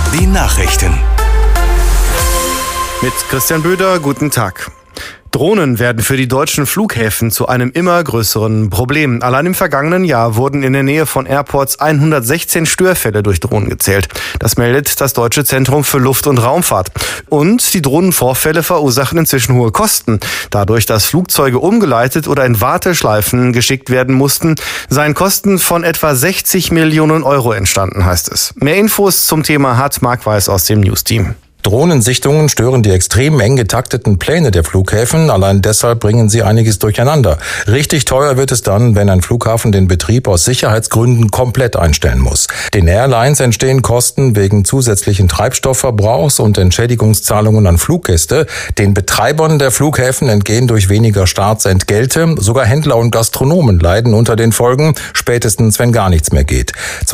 Die Nachrichten. Mit Christian Böder, guten Tag. Drohnen werden für die deutschen Flughäfen zu einem immer größeren Problem. Allein im vergangenen Jahr wurden in der Nähe von Airports 116 Störfälle durch Drohnen gezählt. Das meldet das Deutsche Zentrum für Luft- und Raumfahrt. Und die Drohnenvorfälle verursachen inzwischen hohe Kosten. Dadurch, dass Flugzeuge umgeleitet oder in Warteschleifen geschickt werden mussten, seien Kosten von etwa 60 Millionen Euro entstanden, heißt es. Mehr Infos zum Thema hat Marc Weiß aus dem News-Team. Drohnensichtungen stören die extrem eng getakteten Pläne der Flughäfen. Allein deshalb bringen sie einiges durcheinander. Richtig teuer wird es dann, wenn ein Flughafen den Betrieb aus Sicherheitsgründen komplett einstellen muss. Den Airlines entstehen Kosten wegen zusätzlichen Treibstoffverbrauchs und Entschädigungszahlungen an Fluggäste. Den Betreibern der Flughäfen entgehen durch weniger Staatsentgelte. Sogar Händler und Gastronomen leiden unter den Folgen, spätestens wenn gar nichts mehr geht.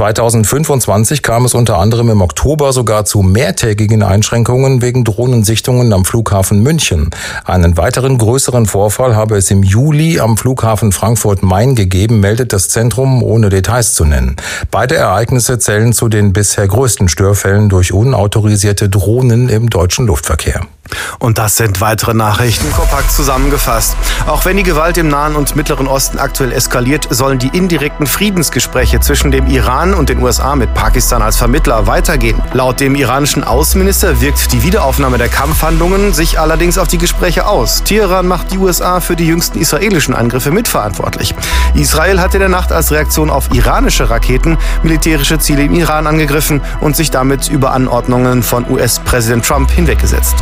2025 kam es unter anderem im Oktober sogar zu mehrtägigen Einschränkungen wegen Drohnensichtungen am Flughafen München. Einen weiteren größeren Vorfall habe es im Juli am Flughafen Frankfurt-Main gegeben, meldet das Zentrum, ohne Details zu nennen. Beide Ereignisse zählen zu den bisher größten Störfällen durch unautorisierte Drohnen im deutschen Luftverkehr. Und das sind weitere Nachrichten, kompakt zusammengefasst. Auch wenn die Gewalt im Nahen und Mittleren Osten aktuell eskaliert, sollen die indirekten Friedensgespräche zwischen dem Iran und den USA mit Pakistan als Vermittler weitergehen. Laut dem iranischen Außenminister wirkt die Wiederaufnahme der Kampfhandlungen sich allerdings auf die Gespräche aus. Teheran macht die USA für die jüngsten israelischen Angriffe mitverantwortlich. Israel hat in der Nacht als Reaktion auf iranische Raketen militärische Ziele im Iran angegriffen und sich damit über Anordnungen von US-Präsident Trump hinweggesetzt.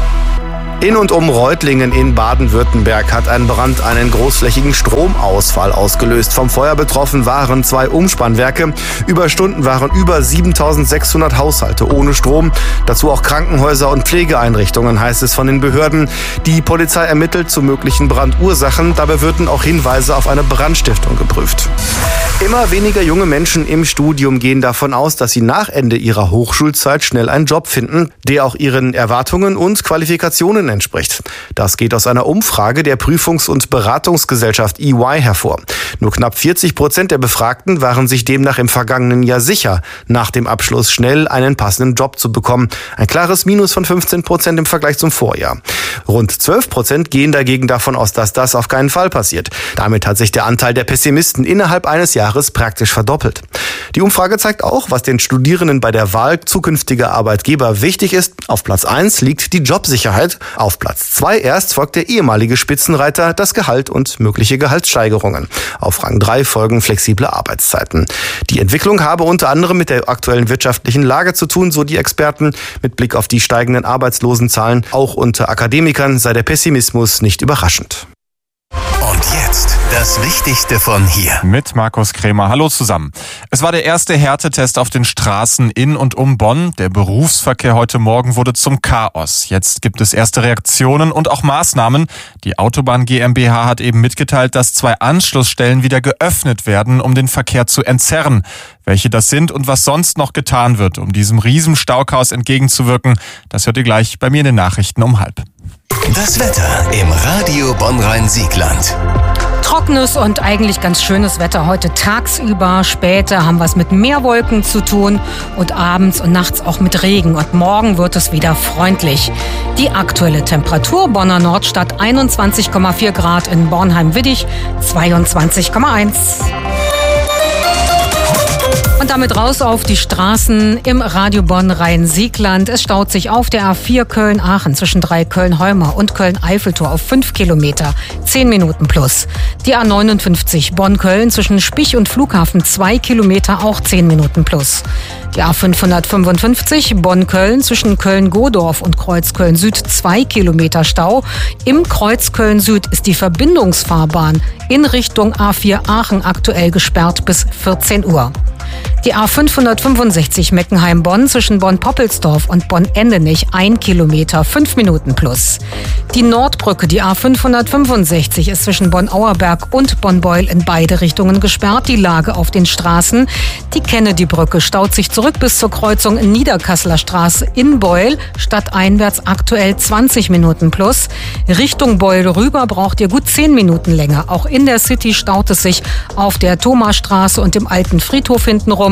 In und um Reutlingen in Baden-Württemberg hat ein Brand einen großflächigen Stromausfall ausgelöst. Vom Feuer betroffen waren 2 Umspannwerke. Über Stunden waren über 7.600 Haushalte ohne Strom. Dazu auch Krankenhäuser und Pflegeeinrichtungen, heißt es von den Behörden. Die Polizei ermittelt zu möglichen Brandursachen. Dabei würden auch Hinweise auf eine Brandstiftung geprüft. Immer weniger junge Menschen im Studium gehen davon aus, dass sie nach Ende ihrer Hochschulzeit schnell einen Job finden, der auch ihren Erwartungen und Qualifikationen entspricht. Das geht aus einer Umfrage der Prüfungs- und Beratungsgesellschaft EY hervor. Nur knapp 40% der Befragten waren sich demnach im vergangenen Jahr sicher, nach dem Abschluss schnell einen passenden Job zu bekommen. Ein klares Minus von 15% im Vergleich zum Vorjahr. Rund 12% gehen dagegen davon aus, dass das auf keinen Fall passiert. Damit hat sich der Anteil der Pessimisten innerhalb eines Jahres praktisch verdoppelt. Die Umfrage zeigt auch, was den Studierenden bei der Wahl zukünftiger Arbeitgeber wichtig ist. Auf Platz 1 liegt die Jobsicherheit. Auf Platz 2 erst folgt der ehemalige Spitzenreiter, das Gehalt und mögliche Gehaltssteigerungen. Auf Rang 3 folgen flexible Arbeitszeiten. Die Entwicklung habe unter anderem mit der aktuellen wirtschaftlichen Lage zu tun, so die Experten. Mit Blick auf die steigenden Arbeitslosenzahlen, auch unter Akademikern, sei der Pessimismus nicht überraschend. Und jetzt das Wichtigste von hier. Mit Markus Krämer. Hallo zusammen. Es war der erste Härtetest auf den Straßen in und um Bonn. Der Berufsverkehr heute Morgen wurde zum Chaos. Jetzt gibt es erste Reaktionen und auch Maßnahmen. Die Autobahn GmbH hat eben mitgeteilt, dass 2 Anschlussstellen wieder geöffnet werden, um den Verkehr zu entzerren. Welche das sind und was sonst noch getan wird, um diesem Riesenstauchaos entgegenzuwirken, das hört ihr gleich bei mir in den Nachrichten um 12:30. Das Wetter im Radio Bonn-Rhein-Siegland. Trockenes und eigentlich ganz schönes Wetter heute tagsüber. Später haben wir es mit mehr Wolken zu tun und abends und nachts auch mit Regen. Und morgen wird es wieder freundlich. Die aktuelle Temperatur Bonner Nordstadt 21,4 Grad, in Bornheim-Widdich 22,1. Und damit raus auf die Straßen im Radio Bonn-Rhein-Siegland. Es staut sich auf der A4 Köln-Aachen zwischen Köln-Heuma und Köln-Eiffeltor auf 5 Kilometer, 10 Minuten plus. Die A59 Bonn-Köln zwischen Spich und Flughafen 2 Kilometer, auch 10 Minuten plus. Die A555 Bonn-Köln zwischen Köln-Godorf und Kreuzköln-Süd 2 Kilometer Stau. Im Kreuzköln-Süd ist die Verbindungsfahrbahn in Richtung A4 Aachen aktuell gesperrt bis 14 Uhr. Die A565 Meckenheim-Bonn zwischen Bonn-Poppelsdorf und Bonn-Endenich 1 Kilometer, 5 Minuten plus. Die Nordbrücke, die A565, ist zwischen Bonn-Auerberg und Bonn-Beul in beide Richtungen gesperrt. Die Lage auf den Straßen. Die Kennedy-Brücke staut sich zurück bis zur Kreuzung Niederkasseler Straße in Beul. Stadteinwärts aktuell 20 Minuten plus. Richtung Beul rüber braucht ihr gut 10 Minuten länger. Auch in der City staut es sich auf der Thomasstraße und im alten Friedhof hintenrum.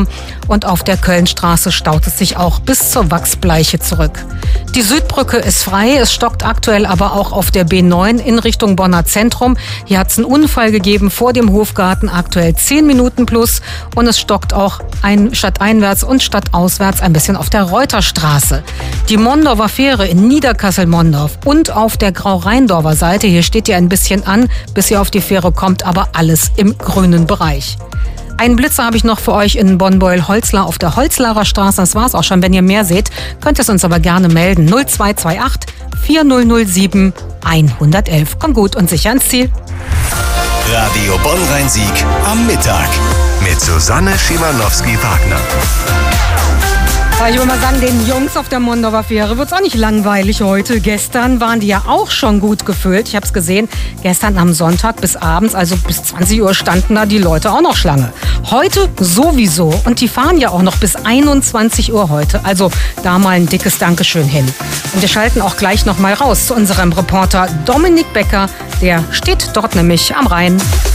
Zentrum und auf der Kölnstraße staut es sich auch bis zur Wachsbleiche zurück. Die Südbrücke ist frei, es stockt aktuell aber auch auf der B9 in Richtung Bonner Zentrum. Hier hat es einen Unfall gegeben vor dem Hofgarten, aktuell 10 Minuten plus und es stockt auch stadteinwärts und stadtauswärts ein bisschen auf der Reuterstraße. Die Mondorfer Fähre in Niederkassel-Mondorf und auf der Grau-Rheindorfer Seite, hier steht ihr ein bisschen an, bis ihr auf die Fähre kommt, aber alles im grünen Bereich. Einen Blitzer habe ich noch für euch in Bonn-Beuel-Holzlar auf der Holzlarer Straße. Das war's auch schon. Wenn ihr mehr seht, könnt ihr es uns aber gerne melden. 0228 4007 111. Kommt gut und sicher ans Ziel. Radio Bonn-Rhein-Sieg am Mittag mit Susanne Schimanowski-Wagner. Ich würde mal sagen, den Jungs auf der Mondorfer Fähre wird es auch nicht langweilig heute. Gestern waren die ja auch schon gut gefüllt. Ich habe es gesehen, gestern am Sonntag bis abends, also bis 20 Uhr standen da die Leute auch noch Schlange. Heute sowieso und die fahren ja auch noch bis 21 Uhr heute. Also da mal ein dickes Dankeschön hin. Und wir schalten auch gleich noch mal raus zu unserem Reporter Dominik Becker. Der steht dort nämlich am Rhein.